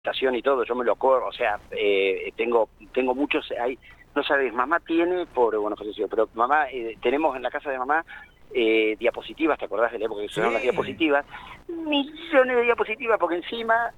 y todo, yo me lo acuerdo, o sea, tengo muchos, no sabes, mamá tiene, pobre, bueno, falleció, pero mamá, tenemos en la casa de mamá diapositivas, ¿te acordás de la época que usaban las diapositivas? Millones de diapositivas, porque encima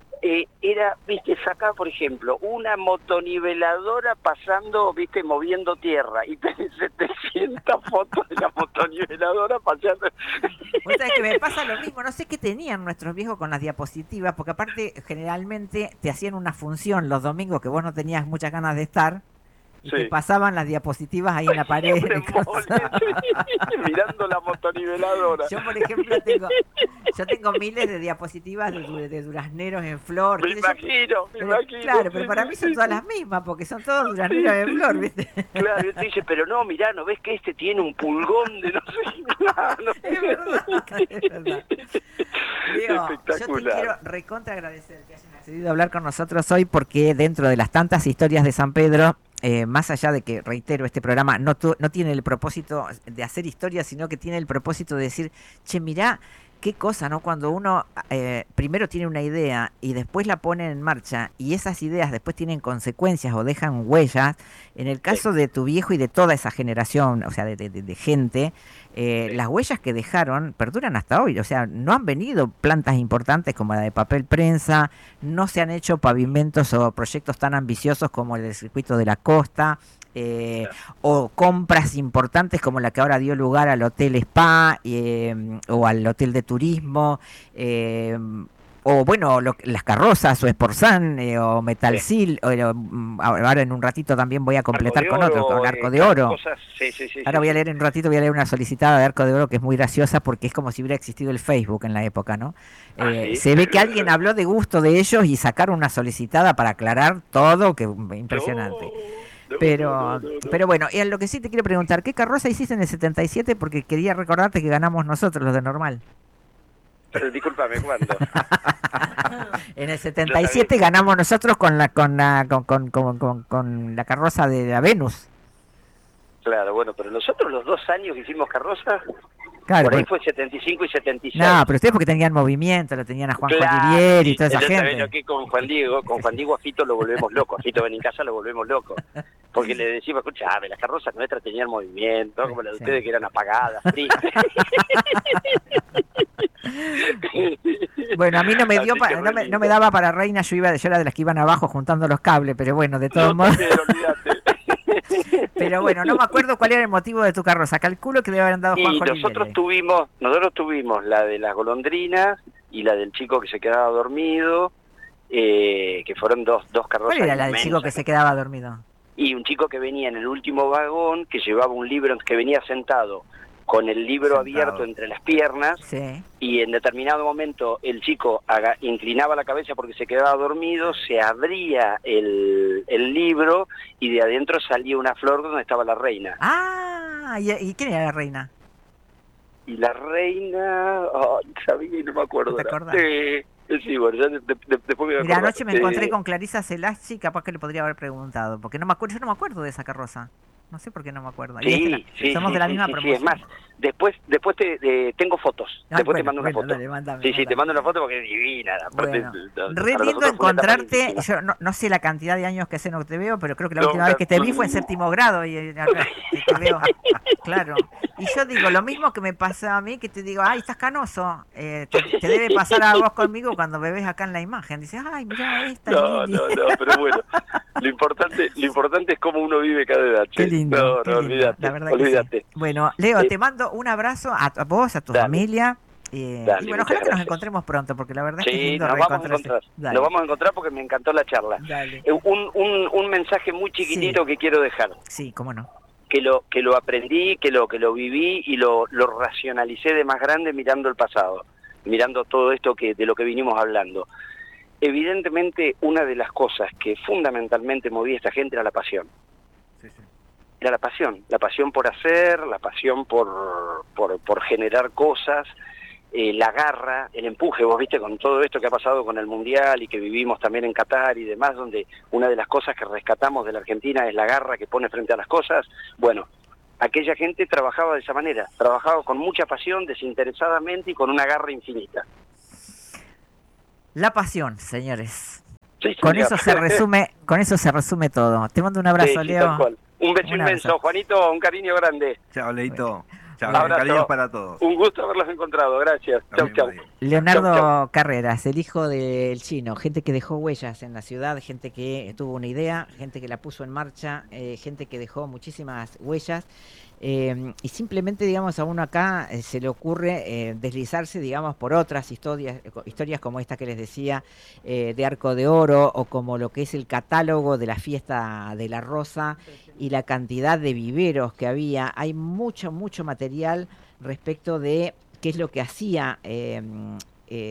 era, viste, sacar, por ejemplo, una motoniveladora pasando, viste, moviendo tierra, y tenés 700 fotos de la motoniveladora pasando. Vos sabés que me pasa lo mismo, no sé qué tenían nuestros viejos con las diapositivas, porque aparte generalmente te hacían una función los domingos que vos no tenías muchas ganas de estar, y te Sí. pasaban las diapositivas ahí en la pared. Un embole, mirando la motoniveladora. Yo, por ejemplo, yo tengo miles de diapositivas de durazneros en flor, Me qué sé yo, imagino, me pero imagino. claro, Sí, pero para mí son sí, todas sí. las mismas, porque son todos durazneros en flor, ¿viste? Claro, y él te dice, pero no, mirá, ¿no ves que este tiene un pulgón de no sé? No, Es verdad, es verdad. Leo, yo te Espectacular. quiero recontra agradecer que hayan accedido a hablar con nosotros hoy, porque dentro de las tantas historias de San Pedro, más allá de que, reitero, este programa no tiene el propósito de hacer historias, sino que tiene el propósito de decir, che, mirá, qué cosa, ¿no? Cuando uno primero tiene una idea y después la pone en marcha y esas ideas después tienen consecuencias o dejan huellas. En el Sí, caso de tu viejo y de toda esa generación, o sea, de gente, sí. las huellas que dejaron perduran hasta hoy. O sea, no han venido plantas importantes como la de papel prensa, no se han hecho pavimentos o proyectos tan ambiciosos como el del circuito de la costa. Eh, Claro. o compras importantes como la que ahora dio lugar al Hotel Spa o al Hotel de Turismo, eh, o bueno, las carrozas o Sportsan o Sí. Metalsil, ahora en un ratito también voy a Arco de completar con otro, con oro, Arco de claro, Oro. cosas. Sí, sí, sí, Ahora sí, voy a sí. leer en un ratito, voy a leer una solicitada de Arco de Oro que es muy graciosa porque es como si hubiera existido el Facebook en la época, ¿no? Ah, sí. Se ve que alguien habló de gusto de ellos y sacaron una solicitada para aclarar todo, que impresionante. No, no, no, no, Pero, no, no. pero bueno, y a lo que sí te quiero preguntar, ¿qué carroza hiciste en el 77? Porque quería recordarte que ganamos nosotros, los de Normal. Pero discúlpame, ¿cuándo? En el Yo sabía. 77 ganamos nosotros con la carroza de la Venus. Claro, bueno, pero nosotros los 2 años que hicimos carroza, Claro, por ahí pues, fue 75 y no, 76. pero ustedes porque tenían movimiento, lo tenían a Juanjo Claro, Olivieri y sí. toda esa Entonces, ¿sabés lo gente. que con Juan Diego a Fito lo volvemos loco? A Fito ven en casa lo volvemos loco. Porque le decimos, escuchame, las carrozas nuestras tenían movimiento, Sí, como las de sí. ustedes que eran apagadas, tristes. Bueno, a mí no me dio Así que re no me lindo. daba para reina, yo era de las que iban abajo juntando los cables, pero bueno, de todos Yo modos. también, olvídate. Pero bueno, no me acuerdo cuál era el motivo de tu carroza. Calculo que debe haber dado Y Juanjo Olivieri. nosotros tuvimos la de las golondrinas y la del chico que se quedaba dormido, que fueron dos ¿Cuál carrozas era la del chico que inmensas. se quedaba dormido? Y un chico que venía en el último vagón, que llevaba un libro, que venía sentado con el libro abierto Sentado. entre las piernas, Sí. y en determinado momento el chico inclinaba la cabeza porque se quedaba dormido, se abría el libro y de adentro salía una flor donde estaba la reina. Ah, ¿y quién era la reina? Y la reina, sabía y no me ¿No acuerdo te ahora. acordás? Sí, bueno, ya después me voy a Mira, acordar. anoche me encontré con Clarisa Celachi, capaz que le podría haber preguntado, porque no me acuerdo, yo no me acuerdo de esa carroza. No sé por qué no me acuerdo. Y Sí, sí, somos de sí, la sí, misma sí, sí, es más, promoción. después tengo fotos, Ay, después te bueno, mando una bueno, foto. dale, mándame, Sí, sí, te mándame. mando una foto porque es divina, aparte Bueno, re para lindo nosotros fue una etapa encontrarte. lindísima. Yo no sé la cantidad de años que hace no te veo, pero creo que la No, última vez que te vi fue en séptimo grado y ahora te veo. Claro. Y yo digo, lo mismo que me pasa a mí, que te digo, ay, estás canoso. Te debe pasar a vos conmigo cuando me ves acá en la imagen. Dices, ay, mirá, esta es No, Lili. no, no, pero bueno, lo importante es cómo uno vive cada edad, Qué che. lindo, No, qué no, lindo, la olvídate, verdad que sí. olvídate. Bueno, Leo, Eh, te mando un abrazo a vos, a tu dale, familia. Y dale, bueno, muchas ojalá que nos gracias. encontremos pronto, porque la verdad es que es Sí, lindo nos vamos a reencontrarse. encontrar. Nos Dale, vamos a encontrar porque me encantó la charla. dale. Un mensaje muy Sí, chiquitito que quiero dejar. sí, cómo no. Que lo aprendí, que lo viví y lo racionalicé de más grande mirando el pasado, mirando todo esto de lo que vinimos hablando. Evidentemente, una de las cosas que fundamentalmente movía a esta gente era la pasión. Sí, sí. Era la pasión por hacer, la pasión por generar cosas, la garra, el empuje, vos viste, con todo esto que ha pasado con el Mundial y que vivimos también en Qatar y demás, donde una de las cosas que rescatamos de la Argentina es la garra que pone frente a las cosas. Bueno, aquella gente trabajaba de esa manera, trabajaba con mucha pasión, desinteresadamente y con una garra infinita. La pasión, señores. Sí, Con señor. con eso se resume todo. Te mando un abrazo, Sí, Leo. tal cual. Un beso Un inmenso. abrazo. Juanito, un cariño grande. Chao, Leito. Chao, Bueno. Abrazo. cariños para todos. Un gusto haberlos encontrado. Gracias. Lo Chau, mismo chau. digo. Leonardo Chau, chau. Carreras, el hijo del chino, gente que dejó huellas en la ciudad, gente que tuvo una idea, gente que la puso en marcha, gente que dejó muchísimas huellas. Y simplemente, digamos, a uno acá se le ocurre deslizarse, digamos, por otras historias como esta que les decía, de Arco de Oro, o como lo que es el catálogo de la fiesta de la Rosa y la cantidad de viveros que había. Hay mucho, mucho material respecto de qué es lo que hacía en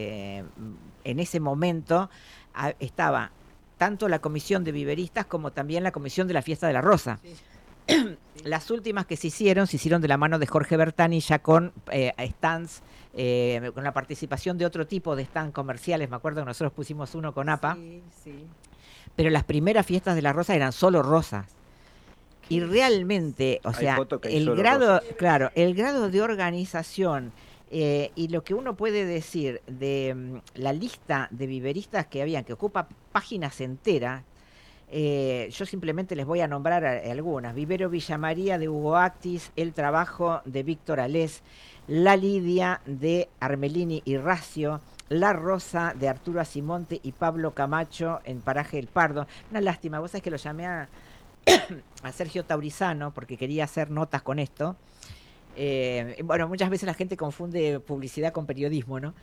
ese momento. Estaba tanto la comisión de viveristas como también la comisión de la fiesta de la Rosa. Sí. Las últimas que se hicieron de la mano de Jorge Bertani, ya con stands, con la participación de otro tipo de stands comerciales. Me acuerdo que nosotros pusimos uno con APA, Sí, sí. pero las primeras fiestas de la Rosa eran solo rosas. Y realmente, o Hay sea, fotos que hay el solo grado, claro, el grado de organización y lo que uno puede decir de la lista de viveristas que habían, que ocupa páginas enteras. Yo simplemente les voy a nombrar algunas. Vivero Villa María de Hugo Actis, El Trabajo de Víctor Alés, La Lidia de Armelini y Racio, La Rosa de Arturo Asimonte y Pablo Camacho en Paraje El Pardo. Una lástima, vos sabés que lo llamé a Sergio Taurizano porque quería hacer notas con esto. Bueno, muchas veces la gente confunde publicidad con periodismo, ¿no?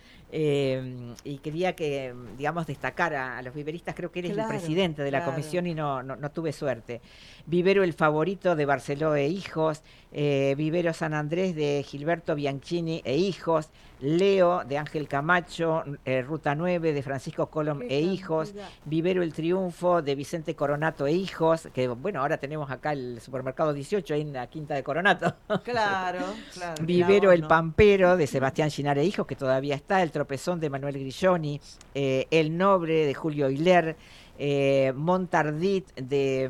Y quería que, digamos, destacar a los viveristas. Creo que eres el presidente de la comisión y no tuve suerte. Vivero El Favorito de Barceló e Hijos, Vivero San Andrés de Gilberto Bianchini e Hijos, Leo de Ángel Camacho, Ruta 9 de Francisco Colom e Hijos, Vivero El Triunfo de Vicente Coronato e Hijos, que bueno, ahora tenemos acá el supermercado 18 ahí en la Quinta de Coronato. Claro, claro. Vivero El Pampero de Sebastián Ginar e Hijos, que todavía está, El Tropezón de Manuel Grilloni, El Nobre de Julio Hiler, Montardit de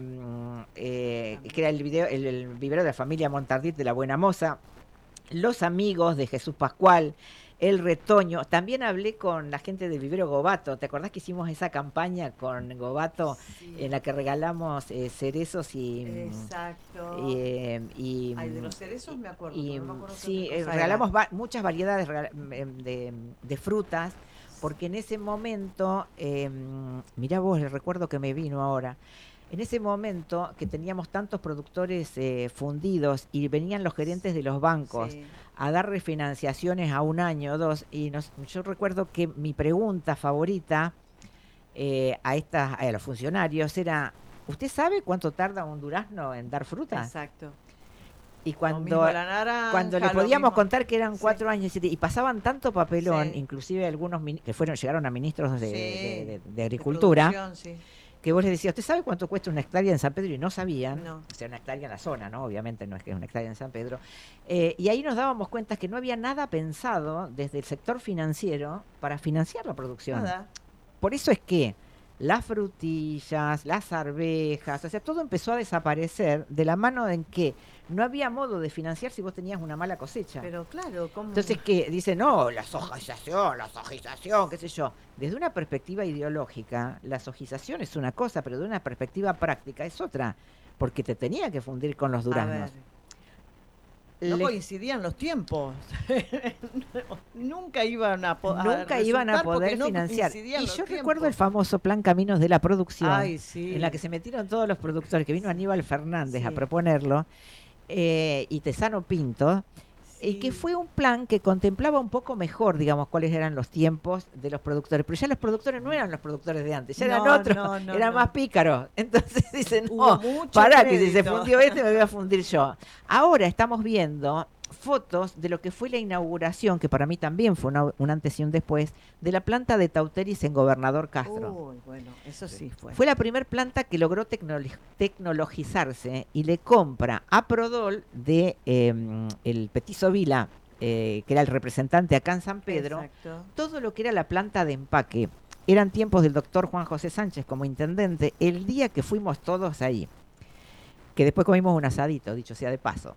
que era el vivero de la familia Montardit de la Buena Moza, Los Amigos de Jesús Pascual, El Retoño. También hablé con la gente del vivero Gobato. ¿Te acordás que hicimos esa campaña con Gobato en la que regalamos cerezos y exacto. Ay, de los cerezos me acuerdo. Y, no me acuerdo sí, regalamos muchas variedades de frutas, porque en ese momento, mirá vos, el recuerdo que me vino ahora. En ese momento que teníamos tantos productores fundidos y venían los gerentes de los bancos a dar refinanciaciones a un año o dos, y yo recuerdo que mi pregunta favorita a los funcionarios era: ¿usted sabe cuánto tarda un durazno en dar frutas? Exacto. Y cuando le podíamos contar que eran 4 años y pasaban tanto papelón, inclusive algunos que llegaron a ministros de Agricultura, que vos les decías: ¿usted sabe cuánto cuesta una hectárea en San Pedro? Y no sabían. No. O sea, una hectárea en la zona, ¿no? Obviamente no es que es una hectárea en San Pedro. Y ahí nos dábamos cuenta que no había nada pensado desde el sector financiero para financiar la producción. Nada. Por eso es que las frutillas, las arvejas, o sea, todo empezó a desaparecer de la mano en que no había modo de financiar si vos tenías una mala cosecha. Pero claro, ¿cómo? Entonces, ¿qué? Dicen, no, la sojización, qué sé yo. Desde una perspectiva ideológica, la sojización es una cosa, pero de una perspectiva práctica es otra, porque te tenía que fundir con los duraznos. No coincidían los tiempos. Nunca iban a poder financiar. Y yo recuerdo el famoso plan Caminos de la Producción, en la que se metieron todos los productores, que vino Aníbal Fernández a proponerlo, y Tesano Pinto, y que fue un plan que contemplaba un poco mejor, digamos, cuáles eran los tiempos de los productores. Pero ya los productores no eran los productores de antes, ya eran otros, eran más pícaros. Entonces dicen, no, pará, que si se fundió me voy a fundir yo. Ahora estamos viendo fotos de lo que fue la inauguración, que para mí también fue un antes y un después, de la planta de Tauteris en Gobernador Castro. Uy, bueno, eso sí fue. Fue la primera planta que logró tecnologizarse y le compra a Prodol de el Petizo Vila, que era el representante acá en San Pedro, todo lo que era la planta de empaque. Eran tiempos del doctor Juan José Sánchez como intendente. El día que fuimos todos ahí, que después comimos un asadito, dicho sea de paso,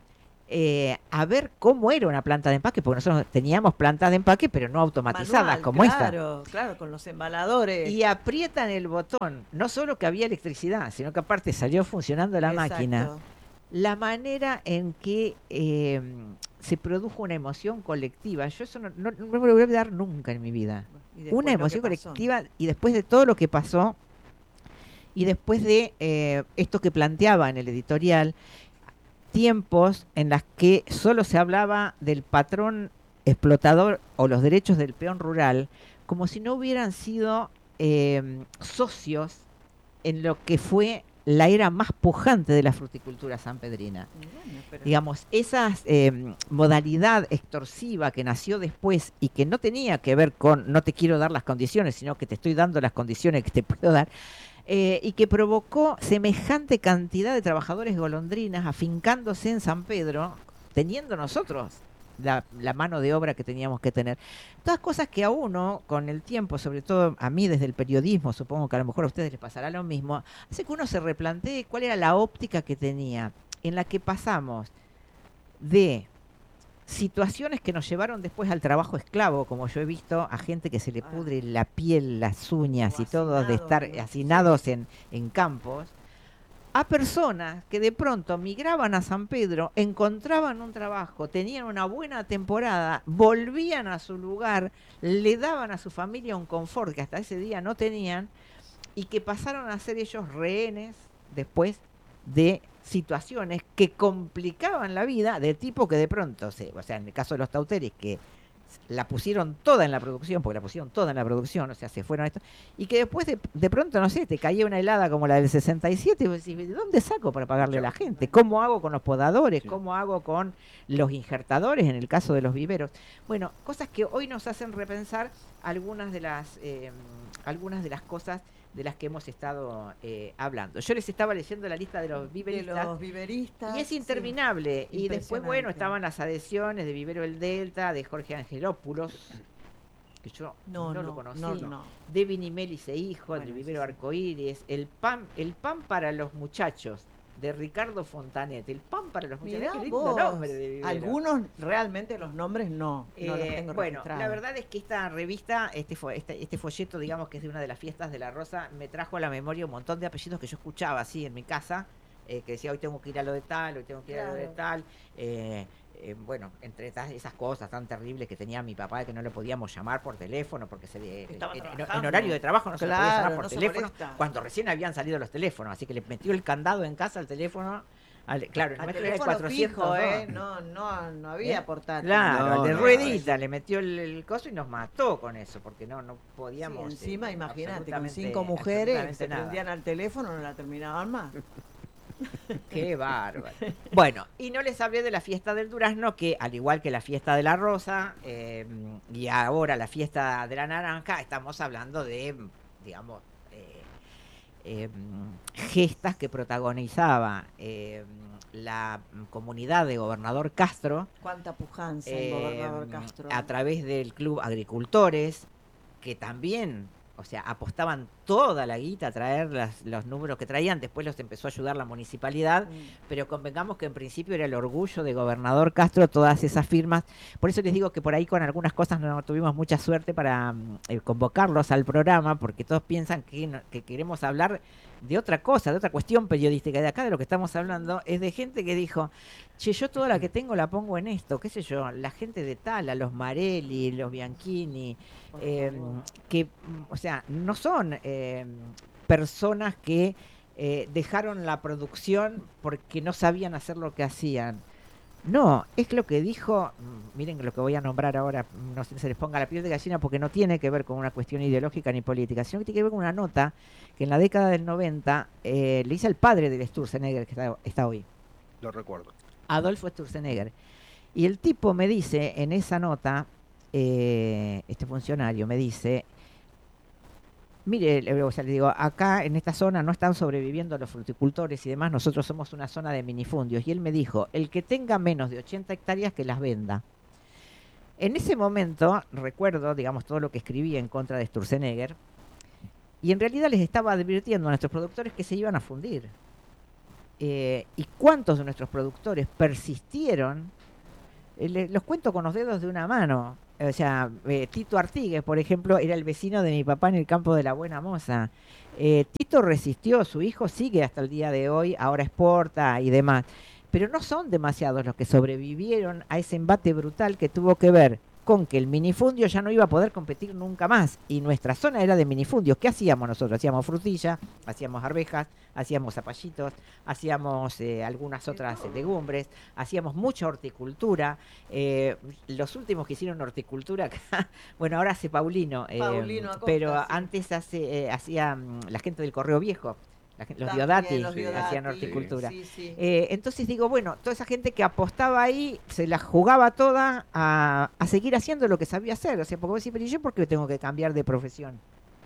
a ver cómo era una planta de empaque, porque nosotros teníamos plantas de empaque, pero no automatizadas Manual, como esta. Claro, con los embaladores. Y aprietan el botón. No solo que había electricidad, sino que aparte salió funcionando la máquina. La manera en que se produjo una emoción colectiva, yo eso no me lo voy a olvidar nunca en mi vida. Una emoción colectiva, y después de todo lo que pasó, y después de esto que planteaba en el editorial, tiempos en las que solo se hablaba del patrón explotador o los derechos del peón rural, como si no hubieran sido socios en lo que fue la era más pujante de la fruticultura sanpedrina. Bueno, digamos, esa modalidad extorsiva que nació después y que no tenía que ver con no te quiero dar las condiciones, sino que te estoy dando las condiciones que te puedo dar, y que provocó semejante cantidad de trabajadores golondrinas afincándose en San Pedro, teniendo nosotros la mano de obra que teníamos que tener. Todas cosas que a uno, con el tiempo, sobre todo a mí desde el periodismo, supongo que a lo mejor a ustedes les pasará lo mismo, hace que uno se replantee cuál era la óptica que tenía, en la que pasamos de situaciones que nos llevaron después al trabajo esclavo, como yo he visto a gente que se le pudre la piel, las uñas y todo, de estar hacinados en campos, a personas que de pronto migraban a San Pedro, encontraban un trabajo, tenían una buena temporada, volvían a su lugar, le daban a su familia un confort que hasta ese día no tenían, y que pasaron a ser ellos rehenes después de situaciones que complicaban la vida, de tipo que de pronto, o sea, en el caso de los tauteres, que la pusieron toda en la producción, porque la pusieron toda en la producción, o sea, se fueron a esto, y que después de pronto, no sé, te caía una helada como la del 67, y vos decís, ¿de dónde saco para pagarle a la gente? ¿Cómo hago con los podadores? ¿Cómo hago con los injertadores en el caso de los viveros? Bueno, cosas que hoy nos hacen repensar algunas de las cosas de las que hemos estado hablando. Yo les estaba leyendo la lista de los viveristas, y es interminable. Sí, y después, bueno, estaban las adhesiones de Vivero El Delta, de Jorge Angelopoulos, que yo no lo conocí, de Vinimelis e Hijo, del Vivero Arcoíris, el pan para los muchachos, de Ricardo Fontanet, el pan para los muchachos. Qué lindo nombre de vivero. Algunos realmente los nombres no los tengo bueno, registrados. La verdad es que esta revista, este folleto, digamos, que es de una de las fiestas de la Rosa, me trajo a la memoria un montón de apellidos que yo escuchaba así en mi casa, que decía, hoy tengo que ir a lo de tal, hoy tengo que ir a lo de tal. Bueno, entre esas cosas tan terribles que tenía mi papá, que no le podíamos llamar por teléfono porque en horario de trabajo no se le podía llamar por teléfono, cuando recién habían salido los teléfonos, así que le metió el candado en casa al teléfono. Claro, el nuestro era el 400. No había portátil. Claro, de ruedita, le metió el coso y nos mató con eso, porque no podíamos. Sí, encima, imagínate, con 5 mujeres se prendían al teléfono, no la terminaban más. Qué bárbaro. Bueno, y no les hablé de la fiesta del durazno, que al igual que la fiesta de la rosa y ahora la fiesta de la naranja, estamos hablando de, digamos, gestas que protagonizaba la comunidad de Gobernador Castro. Cuánta pujanza en Gobernador Castro. A través del Club Agricultores, que también, o sea, apostaban toda la guita a traer los números que traían, después los empezó a ayudar la municipalidad, pero convengamos que en principio era el orgullo de Gobernador Castro todas esas firmas. Por eso les digo que por ahí con algunas cosas no tuvimos mucha suerte para convocarlos al programa, porque todos piensan que queremos hablar de otra cosa, de otra cuestión periodística. De acá de lo que estamos hablando es de gente que dijo, che, yo toda la que tengo la pongo en esto, qué sé yo, la gente de Tala, los Marelli, los Bianchini, que, o sea, no son personas que dejaron la producción porque no sabían hacer lo que hacían. No, es lo que dijo, miren lo que voy a nombrar ahora, no se les ponga la piel de gallina porque no tiene que ver con una cuestión ideológica ni política, sino que tiene que ver con una nota que en la década del 90 le hice al padre del Sturzenegger, que está hoy. Lo recuerdo. Adolfo Sturzenegger. Y el tipo me dice en esa nota, este funcionario me dice, mire, o sea, le digo, acá en esta zona no están sobreviviendo los fruticultores y demás, nosotros somos una zona de minifundios. Y él me dijo, el que tenga menos de 80 hectáreas que las venda. En ese momento, recuerdo, digamos, todo lo que escribí en contra de Sturzenegger, y en realidad les estaba advirtiendo a nuestros productores que se iban a fundir. y cuántos de nuestros productores persistieron, los cuento con los dedos de una mano. O sea, Tito Artigues, por ejemplo, era el vecino de mi papá en el campo de la Buena Moza. Tito resistió, su hijo sigue hasta el día de hoy, ahora exporta y demás. Pero no son demasiados los que sobrevivieron a ese embate brutal que tuvo que ver con que el minifundio ya no iba a poder competir nunca más. Y nuestra zona era de minifundios. ¿Qué hacíamos nosotros? Hacíamos frutilla, hacíamos arvejas, hacíamos zapallitos, hacíamos algunas otras legumbres, hacíamos mucha horticultura. Los últimos que hicieron horticultura acá, bueno, ahora hace Paulino, Acosta, pero sí. antes hacía la gente del Correo Viejo. Los Diodati hacían horticultura. Sí. Entonces digo, bueno, toda esa gente que apostaba ahí, se la jugaba toda a seguir haciendo lo que sabía hacer. O sea, porque vos decís, pero ¿y yo por qué tengo que cambiar de profesión?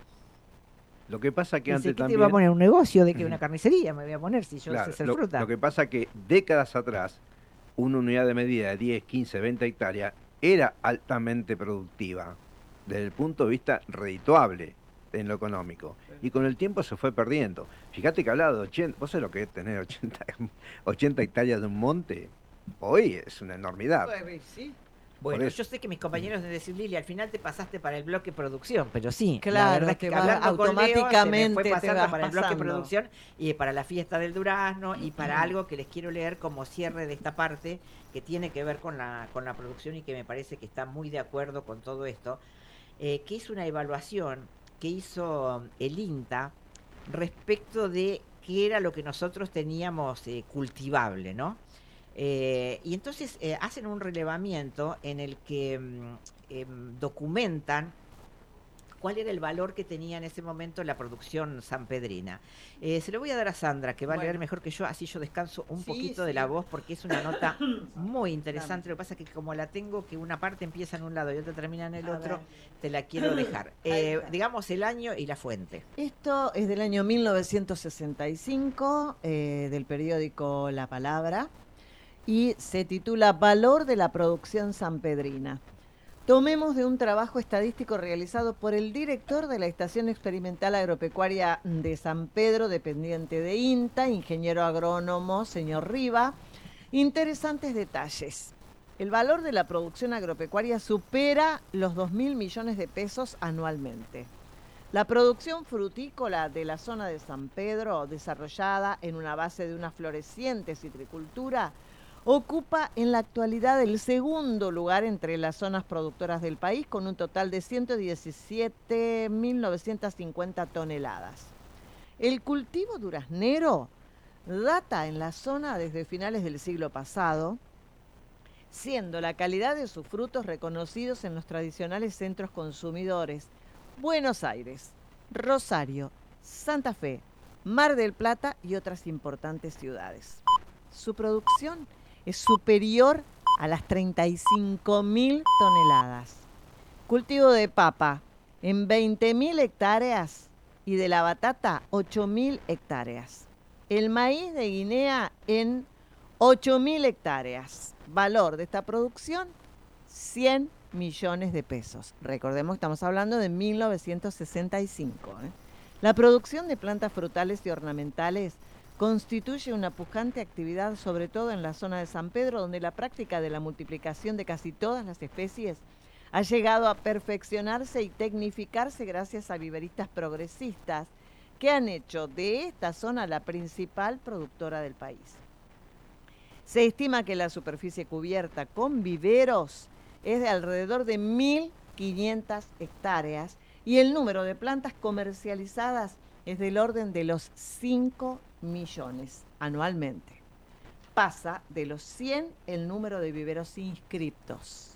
Lo que pasa que antes ¿Qué también... te iba a poner un negocio de que una carnicería me voy a poner si yo Claro, sé hacer fruta? Lo que pasa que décadas atrás, una unidad de medida de 10, 15, 20 hectáreas era altamente productiva, desde el punto de vista redituable en lo económico. Y con el tiempo se fue perdiendo. Fíjate que hablaba de 80, ¿vos sabés lo que es tener 80 hectáreas de un monte? Hoy es una enormidad. Sí. Bueno, yo sé que mis compañeros de decir, Lili, al final te pasaste para el bloque producción, pero sí, claro, la verdad es que hablando con Leo, automáticamente se me fue pasando para el bloque pasando. producción y para la fiesta del durazno y para algo que les quiero leer como cierre de esta parte que tiene que ver con la producción y que me parece que está muy de acuerdo con todo esto, que es una evaluación que hizo el INTA respecto de qué era lo que nosotros teníamos cultivable, ¿no? Y entonces hacen un relevamiento en el que documentan cuál era el valor que tenía en ese momento la producción sanpedrina. Se lo voy a dar a Sandra, que va a leer mejor que yo, así yo descanso un poquito de la voz, porque es una nota muy interesante. Lo que pasa es que como la tengo, que una parte empieza en un lado y otra termina en el otro, te la quiero dejar. Digamos el año y la fuente. Esto es del año 1965, del periódico La Palabra, y se titula Valor de la producción sanpedrina. Tomemos de un trabajo estadístico realizado por el director de la Estación Experimental Agropecuaria de San Pedro, dependiente de INTA, ingeniero agrónomo, señor Riva. Interesantes detalles. El valor de la producción agropecuaria supera los 2.000 millones de pesos anualmente. La producción frutícola de la zona de San Pedro, desarrollada en una base de una floreciente citricultura, ocupa en la actualidad el segundo lugar entre las zonas productoras del país, con un total de 117.950 toneladas. El cultivo duraznero data en la zona desde finales del siglo pasado, siendo la calidad de sus frutos reconocidos en los tradicionales centros consumidores: Buenos Aires, Rosario, Santa Fe, Mar del Plata y otras importantes ciudades. Su producción es superior a las 35.000 toneladas. Cultivo de papa en 20.000 hectáreas y de la batata 8.000 hectáreas. El maíz de Guinea en 8.000 hectáreas. Valor de esta producción, 100 millones de pesos. Recordemos que estamos hablando de 1965. La producción de plantas frutales y ornamentales constituye una pujante actividad, sobre todo en la zona de San Pedro, donde la práctica de la multiplicación de casi todas las especies ha llegado a perfeccionarse y tecnificarse gracias a viveristas progresistas que han hecho de esta zona la principal productora del país. Se estima que la superficie cubierta con viveros es de alrededor de 1.500 hectáreas y el número de plantas comercializadas es del orden de los 5 millones anualmente. Pasa de los 100 el número de viveros inscriptos.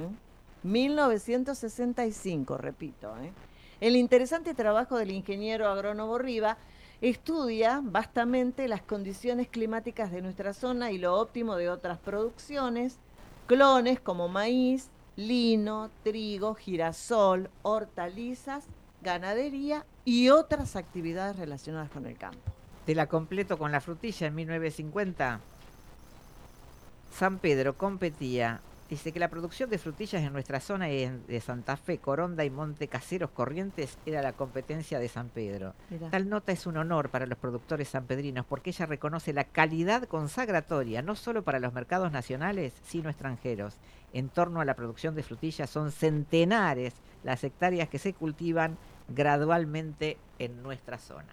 1965, repito. El interesante trabajo del ingeniero agrónomo Riva estudia vastamente las condiciones climáticas de nuestra zona y lo óptimo de otras producciones, clones como maíz, lino, trigo, girasol, hortalizas, ganadería y otras actividades relacionadas con el campo. Te la completo con la frutilla. En 1950, San Pedro competía Dice que la producción de frutillas en nuestra zona de Santa Fe, Coronda y Monte Caseros Corrientes era la competencia de San Pedro. Mirá. Tal nota es un honor para los productores sanpedrinos porque ella reconoce la calidad consagratoria, no solo para los mercados nacionales, sino extranjeros. En torno a la producción de frutillas son centenares las hectáreas que se cultivan gradualmente en nuestra zona.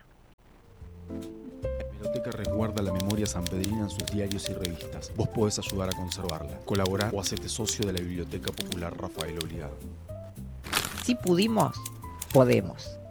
La biblioteca resguarda la memoria sanpedrina en sus diarios y revistas. Vos podés ayudar a conservarla, colaborar o hacerte socio de la Biblioteca Popular Rafael Obligado. Si pudimos, podemos.